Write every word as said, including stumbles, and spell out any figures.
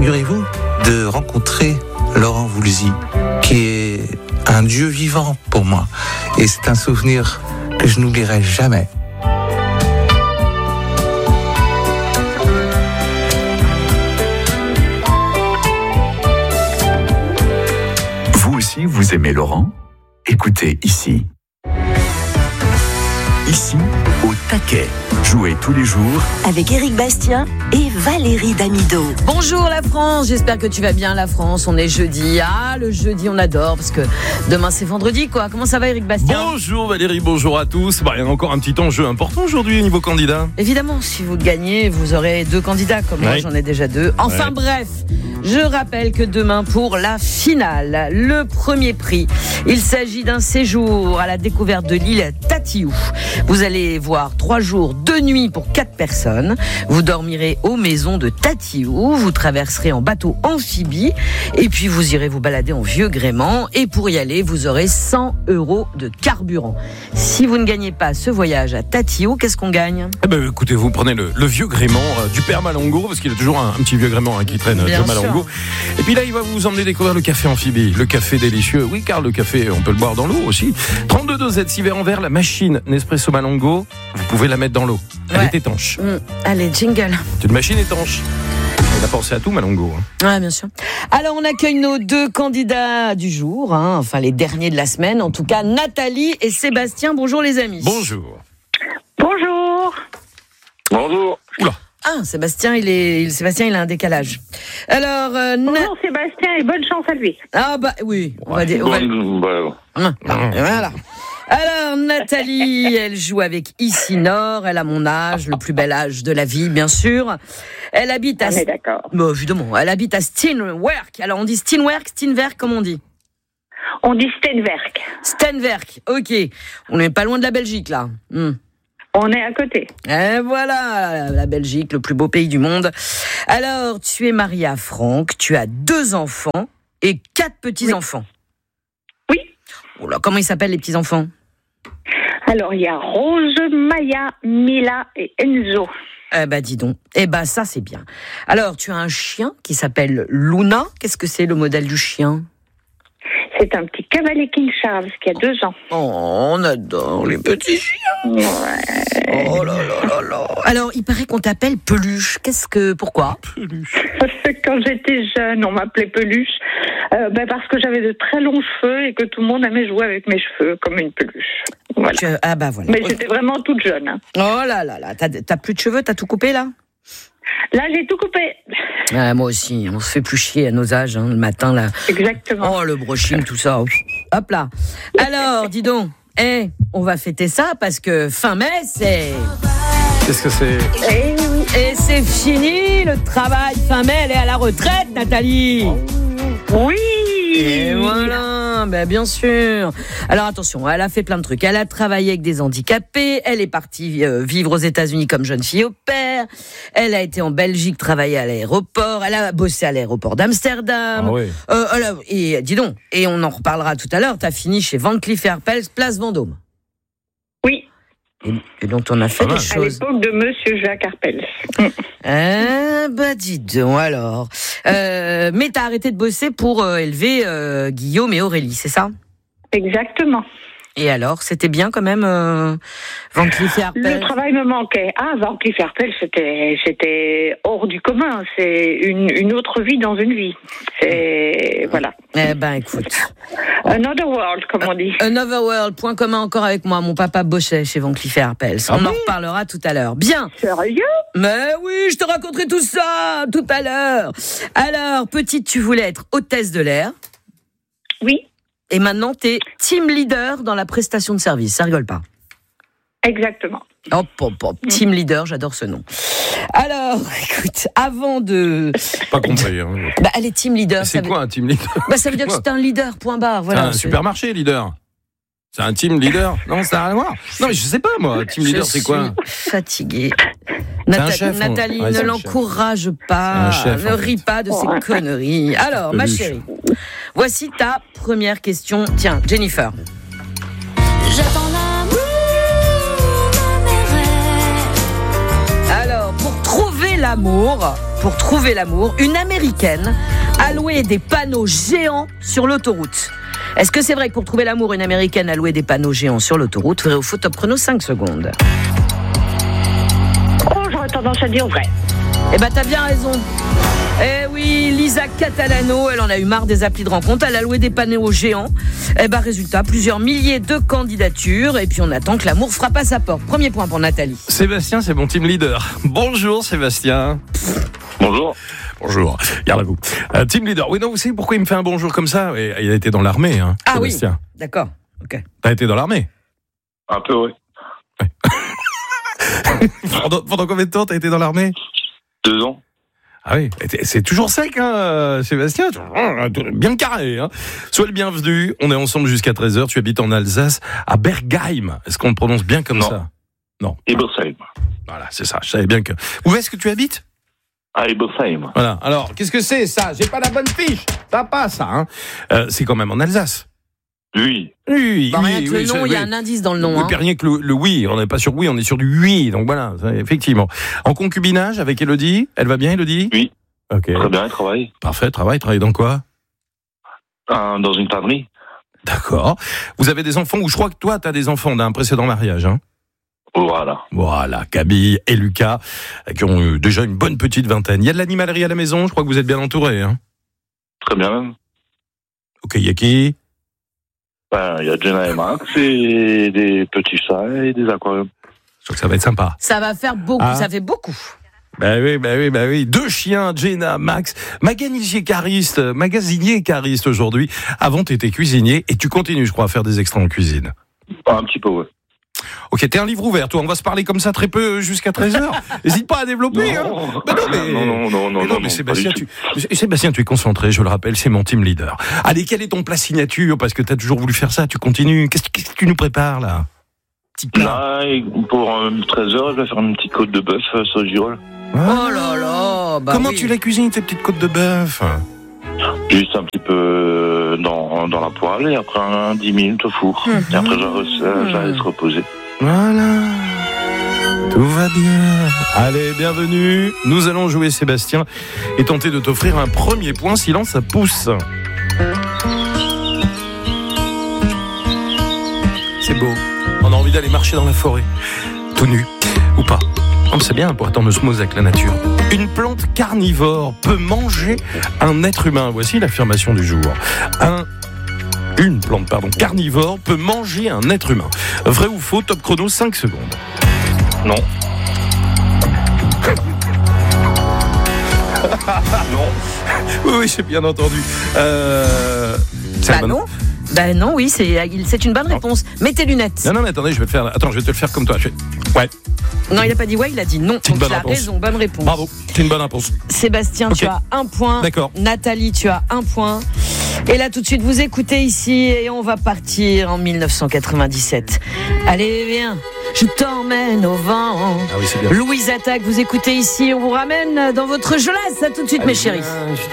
figurez-vous, de rencontrer Laurent Voulzy, qui est un dieu vivant pour moi. Et c'est un souvenir que je n'oublierai jamais. Vous aussi, vous aimez Laurent ? Écoutez ici. Ici, au taquet. Jouez tous les jours avec Éric Bastien et Valérie Damido. Bonjour la France, j'espère que tu vas bien la France. On est jeudi, ah le jeudi on adore parce que demain c'est vendredi quoi. Comment ça va Éric Bastien ? Bonjour Valérie, bonjour à tous. Bah, il y a encore un petit enjeu important aujourd'hui au niveau candidat. Évidemment, si vous gagnez, vous aurez deux candidats comme moi, ouais. J'en ai déjà deux. Enfin ouais. Bref, je rappelle que demain pour la finale, le premier prix, il s'agit d'un séjour à la découverte de l'île Tatiou. Vous allez voir trois jours, deux nuits pour quatre personnes. Vous dormirez aux maisons de Tatiou. Vous traverserez en bateau amphibie. Et puis vous irez vous balader en vieux gréement. Et pour y aller, vous aurez cent euros de carburant. Si vous ne gagnez pas ce voyage à Tatiou, qu'est-ce qu'on gagne ? Eh ben, écoutez, vous prenez le, le vieux gréement euh, du père Malongo, parce qu'il y a toujours un, un petit vieux gréement hein, qui traîne Bien de Malongo. Et puis là, il va vous emmener découvrir le café amphibie. Le café délicieux. Oui, car le café, on peut le boire dans l'eau aussi. trente-deux dosettes, six verres en verre. La machine Nespresso Malongo, vous pouvez la mettre dans l'eau. Elle ouais. est étanche. Mmh. Allez, jingle. C'est une machine étanche. On a pensé à tout, Malongo. Hein. Ouais, bien sûr. Alors, on accueille nos deux candidats du jour, hein, enfin les derniers de la semaine, en tout cas Nathalie et Sébastien. Bonjour les amis. Bonjour. Bonjour. Bonjour. Oula. Ah, Sébastien, il est, Sébastien, il a un décalage. Alors, euh, Bonjour Na- Sébastien et bonne chance à lui. Ah bah oui, on va dire. On va... Bon, Hum, voilà. Alors, Nathalie, elle joue avec Ici Nord. Elle a mon âge, le plus bel âge de la vie, bien sûr. Elle habite à. On est d'accord. Bon, évidemment, elle habite à Steenwerk. Alors, on dit Steenwerk, Steenwerk, comme on dit. On dit Steenwerk. Steenwerk, ok. On n'est pas loin de la Belgique, là. Hum. On est à côté. Et voilà, la Belgique, le plus beau pays du monde. Alors, tu es mariée à Franck, tu as deux enfants et quatre petits-enfants. Oui. Oh là, comment ils s'appellent les petits-enfants ? Alors, il y a Rose, Maya, Mila et Enzo. Eh ben, dis donc. Eh ben, ça, c'est bien. Alors, tu as un chien qui s'appelle Luna. Qu'est-ce que c'est, le modèle du chien ? C'est un petit cavalier King Charles qui a deux ans. Oh, on adore les petits chiens. Ouais. Oh là là là là. Alors, il paraît qu'on t'appelle Peluche. Qu'est-ce que... Pourquoi ? Peluche. Quand j'étais jeune, on m'appelait Peluche euh, ben parce que j'avais de très longs cheveux et que tout le monde aimait jouer avec mes cheveux comme une peluche. Voilà. Tu... Ah bah voilà. Mais j'étais vraiment toute jeune. Hein. Oh là là là. T'as, t'as plus de cheveux ? T'as tout coupé, là ? Là, j'ai tout coupé. Ah, moi aussi, on se fait plus chier à nos âges, hein, le matin, là. Exactement. Oh, le brushing, tout ça. Hop là. Alors, dis donc, hey, on va fêter ça parce que fin mai, c'est... Qu'est-ce que c'est ? Et, Et c'est fini, le travail. Fin mai, elle est à la retraite, Nathalie. oui. Et voilà, ben bien sûr. Alors attention, elle a fait plein de trucs. Elle a travaillé avec des handicapés. Elle est partie euh, vivre aux États-Unis comme jeune fille au père. Elle a été en Belgique travailler à l'aéroport. Elle a bossé à l'aéroport d'Amsterdam. Ah oui. Euh, elle a- et dis donc, et on en reparlera tout à l'heure. T'as fini chez Van Cleef Arpels, place Vendôme. Oui, Et, et dont on a fait Pas des mal. à choses. l'époque de Monsieur Jacques Arpels. Ah bah dis donc alors. Euh, mais t'as arrêté de bosser pour euh, élever euh, Guillaume et Aurélie, c'est ça ? Exactement. Et alors, c'était bien quand même, euh, Van Cleef et Le Arpels. travail me manquait. Ah, Van Cleef Arpels, c'était, c'était hors du commun. C'est une, une autre vie dans une vie. C'est, voilà. Eh ben, écoute. Another world, comme on dit. Another World, point commun encore avec moi. Mon papa bossait chez Van Cleef et Arpels. Ah On en bon reparlera tout à l'heure. Bien. Sérieux? Mais oui, je te raconterai tout ça tout à l'heure. Alors, petite, tu voulais être hôtesse de l'air. Oui, Et maintenant, t'es team leader dans la prestation de service. Ça rigole pas. exactement. Hop, hop, hop. Team leader, j'adore ce nom. Alors, écoute, avant de... Pas compris. Hein. Bah, elle est team leader. C'est ça quoi veut... un team leader ? Bah, ça veut dire que c'est un leader, point barre. Voilà, C'est un c'est... supermarché, leader. C'est un team leader. Non, ça n'a rien à voir. Non, mais je sais pas, moi. Team leader, Je c'est quoi ? suis fatiguée. un Nata- chef, on- Nathalie, ouais, ne c'est un l'encourage pas. C'est un chef, ne en ris fait. pas de ces Ouais. conneries. Alors, ma Peluche. chérie, voici ta première question. Tiens, Jennifer. J'attends l'amour de mes rêves. Alors, pour trouver l'amour, pour trouver l'amour, une Américaine a loué des panneaux géants sur l'autoroute. Est-ce que c'est vrai que pour trouver l'amour, une Américaine a loué des panneaux géants sur l'autoroute? Vrai ou faux? Top chrono, cinq secondes. Oh, j'aurais tendance à dire vrai. Eh ben, t'as bien raison. Eh oui, Lisa Catalano, elle en a eu marre des applis de rencontre, elle a loué des panneaux géants. Eh ben, résultat, plusieurs milliers de candidatures, et puis on attend que l'amour frappe à sa porte. Premier point pour Nathalie. Sébastien, c'est mon team leader. Bonjour Sébastien. Bonjour. Bonjour, garde à vous. Euh, team leader, oui, non, vous savez pourquoi il me fait un bonjour comme ça? Et il a été dans l'armée, hein, Ah Sébastien. oui, d'accord, ok. T'as été dans l'armée? Un peu, oui. pendant, pendant combien de temps t'as été dans l'armée? Deux ans. Ah oui, c'est toujours sec, hein, Sébastien, bien carré. Hein. Sois le bienvenu, on est ensemble jusqu'à treize heures, tu habites en Alsace, à Bergheim. Est-ce qu'on le prononce bien comme non. ça? Non. Ebersheim. Voilà, c'est ça, je savais bien que... Où est-ce que tu habites? À Ebersheim. Voilà, alors, qu'est-ce que c'est ça? J'ai pas la bonne fiche. T'as pas ça, hein. euh, C'est quand même en Alsace. Oui. Oui, Bah, oui, rien que oui, le nom, c'est- il y a oui. un indice dans le nom. Oui, Hein. puis rien que le, le oui, on n'est pas sur oui, on est sur du oui, donc voilà, ça, effectivement. En concubinage avec Élodie, elle va bien Élodie? Oui. Ok, Très bien, il travaille. parfait, travail, travaille dans quoi? Un- dans une tannerie. D'accord. Vous avez des enfants, ou je crois que toi, tu as des enfants d'un précédent mariage, hein? Voilà. Voilà, Gabi et Lucas, qui ont eu déjà une bonne petite vingtaine. Il y a de l'animalerie à la maison, je crois que vous êtes bien entourés, hein? Très bien même. Ok, il y a qui? Ben, il y a Jenna et Max et des petits chats et des aquariums. Je crois que ça va être sympa. Ça va faire beaucoup, Ah. ça fait beaucoup. Bah oui, bah oui, bah oui. Deux chiens, Jenna, Max, magasinier cariste, magasinier cariste aujourd'hui. Avant, t'étais cuisinier et tu continues, je crois, à faire des extras en cuisine. Un petit peu, ouais. Ok, t'es un livre ouvert, toi. On va se parler comme ça très peu jusqu'à treize heures. N'hésite pas à développer, hein. Non. Bah non, mais... non, non, non, non, Mais non, mais non, Sébastien, pas du tu... Mais Sébastien, tu es concentré, je le rappelle, c'est mon team leader. Allez, quel est ton plat signature? Parce que t'as toujours voulu faire ça, tu continues. Qu'est-ce, qu'est-ce que tu nous prépares, là? Petit plat. Là, et pour euh, treize heures, je vais faire une petite côte de bœuf euh, sauce girole. Oh là là, bah Comment oui. tu la cuisines, tes petites côtes de bœuf? Juste un petit peu euh, dans, dans la poêle et après un, dix minutes au four. Mmh. Et après, je, re- euh, je la laisse reposer. Voilà. Tout va bien. Allez, bienvenue. Nous allons jouer Sébastien et tenter de t'offrir un premier point. Silence, ça pousse. C'est beau. On a envie d'aller marcher dans la forêt. Tout nu. Ou pas. Oh, c'est bien pour attendre osmose avec la nature. Une plante carnivore peut manger un être humain. Voici l'affirmation du jour. Un Une plante, pardon, carnivore peut manger un être humain. Vrai ou faux? Top chrono, cinq secondes. Non. Oui, oui, j'ai bien entendu. Euh... c'est Bah la bonne- non. Bah non, oui, c'est, c'est une bonne réponse. Mets tes lunettes. Non, non, mais attendez, je vais te faire. Attends, je vais te le faire comme toi. Je fais... Ouais, Non, il a pas dit ouais, il a dit non. C'est une Donc bonne il a réponse. raison, bonne réponse. bravo, c'est une bonne réponse. Sébastien, Ok. tu as un point. D'accord. Nathalie, tu as un point. Et là, tout de suite, vous écoutez ici et on va partir en mille neuf cent quatre-vingt-dix-sept. Allez, viens, je t'emmène au vent. Ah oui, c'est bien. Louise Attaque, vous écoutez ici, on vous ramène dans votre jeunesse. À tout de suite, mes chéris.